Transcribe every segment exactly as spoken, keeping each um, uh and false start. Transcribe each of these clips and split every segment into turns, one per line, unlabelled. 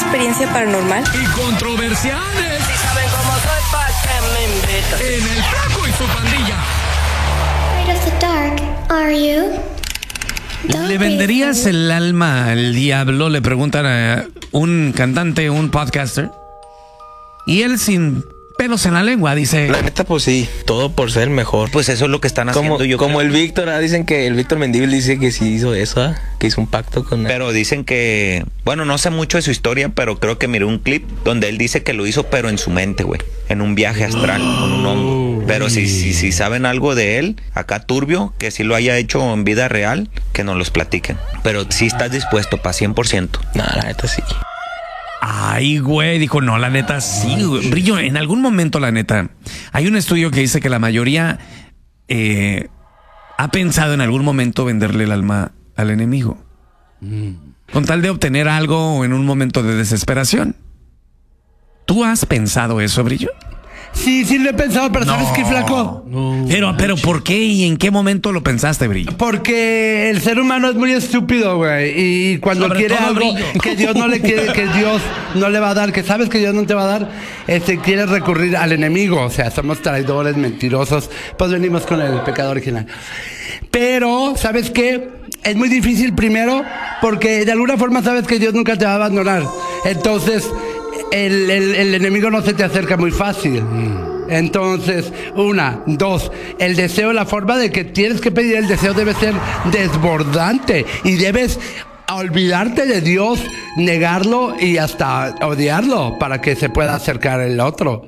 experiencia paranormal
y controversiales.
Si saben cómo soy, ¿pa' qué me invitan?
En El Flaco y su Pandilla.
Afraid of the dark, are you? Don't
¿Le
be
venderías
afraid.
el alma al diablo? Le preguntan a un cantante, un podcaster. Y él sin pelos en la lengua dice...
La neta, pues sí, todo por ser mejor.
Pues eso es lo que están haciendo.
Como,
yo
como
creo.
el Víctor, ¿ah? Dicen que el Víctor Mendívil dice que sí hizo eso, ¿ah? Que hizo un pacto con él.
Pero dicen que, bueno, no sé mucho de su historia, pero creo que miré un clip donde él dice que lo hizo, pero en su mente, güey, en un viaje astral con un hongo. Pero si, si, si saben algo de él, acá turbio, que sí lo haya hecho en vida real, que nos los platiquen. Pero sí estás dispuesto para cien por ciento.
No, la neta sí.
Ay, güey, dijo, no, la neta, sí, güey. Brillo, en algún momento, la neta, hay un estudio que dice que la mayoría eh, ha pensado en algún momento venderle el alma al enemigo. Mm. Con tal de obtener algo en un momento de desesperación. ¿Tú has pensado eso, Brillo?
Sí, sí lo he pensado, pero ¿sabes
No.
qué, Flaco?
No, pero, pero, ¿por qué y en qué momento lo pensaste, Brillo?
Porque el ser humano es muy estúpido, güey. Y cuando
Sobre
quiere
todo,
algo
Brillo.
que Dios no le quiere, que Dios no le va a dar, que sabes que Dios no te va a dar, este, quiere recurrir al enemigo. O sea, somos traidores, mentirosos. Pues venimos con el pecado original. Pero, ¿sabes qué? Es muy difícil primero porque de alguna forma sabes que Dios nunca te va a abandonar. Entonces, el, el, el enemigo no se te acerca muy fácil. Entonces, una, dos, el deseo, la forma de que tienes que pedir el deseo debe ser desbordante y debes olvidarte de Dios, negarlo y hasta odiarlo para que se pueda acercar el otro.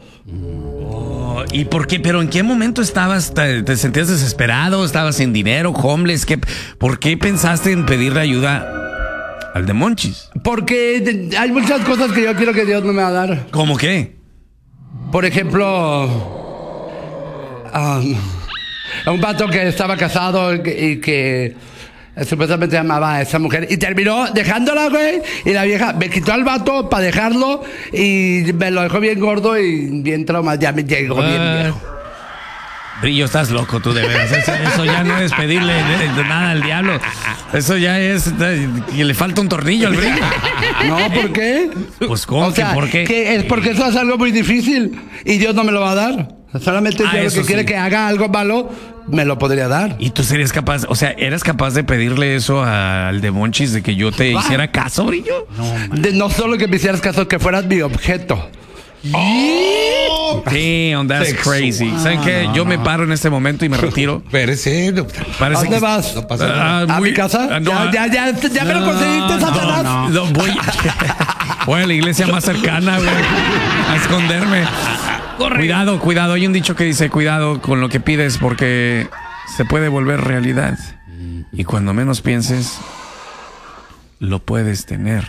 ¿Y por qué? ¿Pero en qué momento estabas? ¿Te, te sentías desesperado? ¿Estabas sin dinero? ¿Homeless? ¿Qué, ¿Por qué pensaste en pedirle ayuda al de Monchis?
Porque hay muchas cosas que yo quiero que Dios no me va a dar.
¿Cómo qué?
Por ejemplo, um, un vato que estaba casado y que, y que supuestamente amaba a esa mujer y terminó dejándola, güey. Y la vieja me quitó al vato para dejarlo y me lo dejó bien gordo y bien traumado. Ya me llegó bien viejo.
Brillo, estás loco tú, de veras. Eso, eso ya no es pedirle de, de nada al diablo. Eso ya es... que le falta un tornillo al Brillo.
No, ¿por qué?
Pues, ¿cómo?
O sea,
¿Que ¿por qué?
que es porque eso es algo muy difícil y Dios no me lo va a dar. Solamente
Ah,
Dios
eso
que quiere
sí.
que haga algo malo, me lo podría dar.
¿Y tú serías capaz, o sea, eras capaz de pedirle eso al de Monchis, de que yo te hiciera caso, Brillo?
No, de, no solo que me hicieras caso, que fueras mi objeto.
Oh, damn, that's
Sexual.
crazy. ¿Saben qué? Yo me paro en este momento y me retiro.
Espérese, no,
Parece
¿A dónde
que-
vas?
no pasa nada.
Ah,
¿A
muy-
mi casa?
ah, no,
ya, ya, ya, ya me lo
no,
conseguiste,
no,
Satanás.
no, no, voy, voy a la iglesia más cercana, güey, a esconderme. Cuidado, cuidado. Hay un dicho que dice, cuidado con lo que pides porque se puede volver realidad. Y cuando menos pienses, lo puedes tener.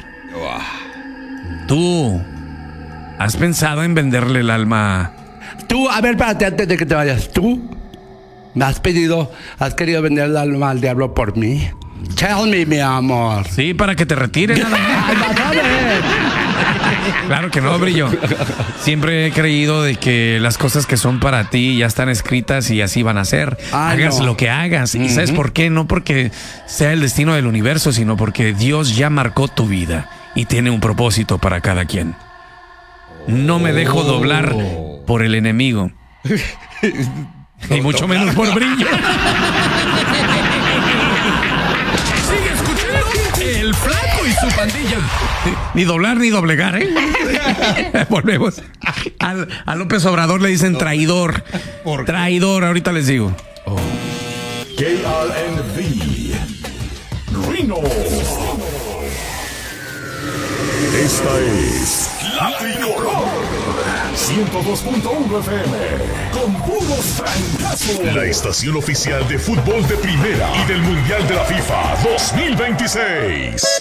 Tú, ¿has pensado en venderle el alma?
Tú, a ver, espérate, antes de que te vayas. Tú me has pedido, has querido vender el alma al diablo por mí. Tell me, mi amor.
Sí, para que te retires. Nada más.
Ay, vas a ver.
Claro que no, Brillo. Siempre he creído de que las cosas que son para ti ya están escritas y así van a ser.
Ay,
hagas
no.
lo que hagas. ¿Y sabes por qué? No porque sea el destino del universo, sino porque Dios ya marcó tu vida y tiene un propósito para cada quien. No me dejo doblar por el enemigo. Y mucho menos por Brillo.
Sigue escuchando El Flaco y su Pandilla.
Ni doblar ni doblegar, ¿eh? Volvemos. Al, a López Obrador le dicen traidor. Traidor, ahorita les digo.
K R N V Reno. Esta es La Tricolor ciento dos punto uno F M con puros francazos. La estación oficial de fútbol de primera y del Mundial de la FIFA dos mil veintiséis.